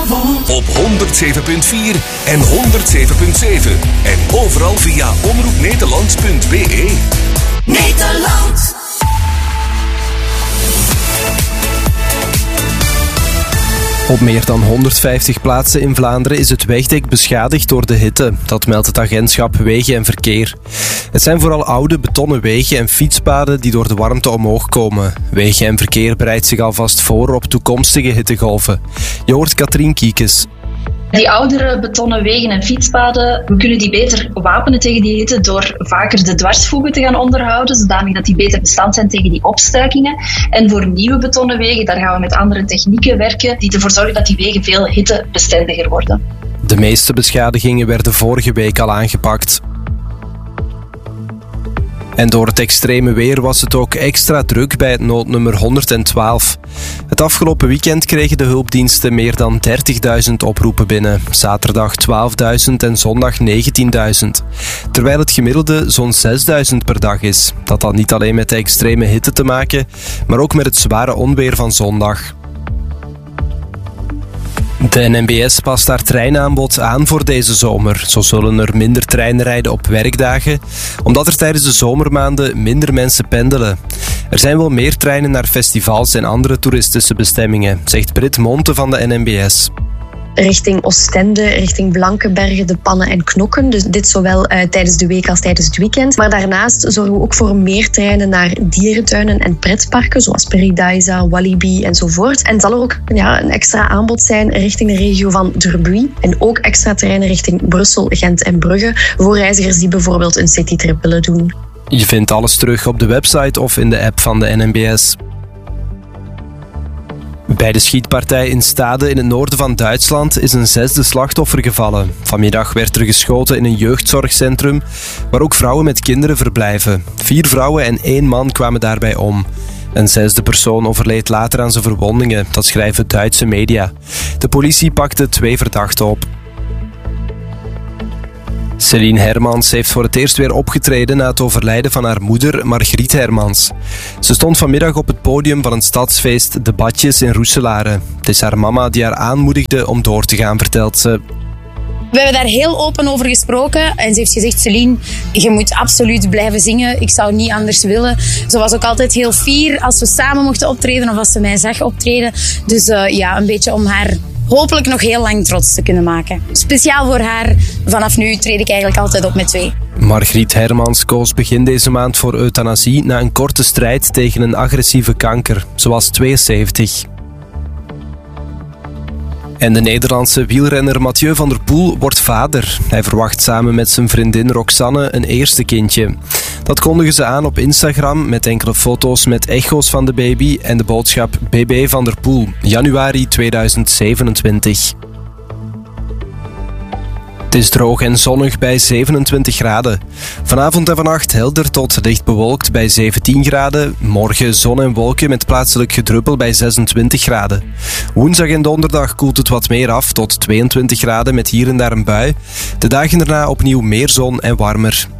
woont. Op 107.4 en 107.7. En overal via omroepnederland.be. Nederland. Op meer dan 150 plaatsen in Vlaanderen is het wegdek beschadigd door de hitte. Dat meldt het agentschap Wegen en Verkeer. Het zijn vooral oude betonnen wegen en fietspaden die door de warmte omhoog komen. Wegen en Verkeer bereidt zich alvast voor op toekomstige hittegolven. Je hoort Katrien Kiekes. Die oudere betonnen wegen en fietspaden, we kunnen die beter wapenen tegen die hitte door vaker de dwarsvoegen te gaan onderhouden, zodanig dat die beter bestand zijn tegen die opstuikingen. En voor nieuwe betonnen wegen, daar gaan we met andere technieken werken die ervoor zorgen dat die wegen veel hittebestendiger worden. De meeste beschadigingen werden vorige week al aangepakt. En door het extreme weer was het ook extra druk bij het noodnummer 112. Het afgelopen weekend kregen de hulpdiensten meer dan 30.000 oproepen binnen. Zaterdag 12.000 en zondag 19.000. Terwijl het gemiddelde zo'n 6.000 per dag is. Dat had niet alleen met de extreme hitte te maken, maar ook met het zware onweer van zondag. De NMBS past haar treinaanbod aan voor deze zomer. Zo zullen er minder treinen rijden op werkdagen, omdat er tijdens de zomermaanden minder mensen pendelen. Er zijn wel meer treinen naar festivals en andere toeristische bestemmingen, zegt Brit Monte van de NMBS. Richting Oostende, richting Blankenberge, De Pannen en Knokken. Dus dit zowel tijdens de week als tijdens het weekend. Maar daarnaast zorgen we ook voor meer treinen naar dierentuinen en pretparken, zoals Paradise, Walibi enzovoort. En zal er ook een extra aanbod zijn richting de regio van Drbuy. En ook extra treinen richting Brussel, Gent en Brugge, voor reizigers die bijvoorbeeld een citytrip willen doen. Je vindt alles terug op de website of in de app van de NMBS. Bij de schietpartij in Stade in het noorden van Duitsland is een 6e slachtoffer gevallen. Vanmiddag werd er geschoten in een jeugdzorgcentrum waar ook vrouwen met kinderen verblijven. 4 vrouwen en 1 man kwamen daarbij om. Een 6e persoon overleed later aan zijn verwondingen, dat schrijven Duitse media. De politie pakte 2 verdachten op. Celine Hermans heeft voor het eerst weer opgetreden na het overlijden van haar moeder, Margriet Hermans. Ze stond vanmiddag op het podium van een stadsfeest De Badjes in Roeselare. Het is haar mama die haar aanmoedigde om door te gaan, vertelt ze. We hebben daar heel open over gesproken en ze heeft gezegd, Celine, je moet absoluut blijven zingen. Ik zou niet anders willen. Ze was ook altijd heel fier als we samen mochten optreden of als ze mij zag optreden. Dus een beetje om haar hopelijk nog heel lang trots te kunnen maken. Speciaal voor haar, vanaf nu treed ik eigenlijk altijd op met 2. Margriet Hermans koos begin deze maand voor euthanasie na een korte strijd tegen een agressieve kanker. Ze was 72. En de Nederlandse wielrenner Mathieu van der Poel wordt vader. Hij verwacht samen met zijn vriendin Roxanne een eerste kindje. Dat kondigen ze aan op Instagram met enkele foto's met echo's van de baby en de boodschap BB van der Poel, januari 2027. Het is droog en zonnig bij 27 graden. Vanavond en vannacht helder tot licht bewolkt bij 17 graden. Morgen zon en wolken met plaatselijk gedruppel bij 26 graden. Woensdag en donderdag koelt het wat meer af tot 22 graden met hier en daar een bui. De dagen daarna opnieuw meer zon en warmer.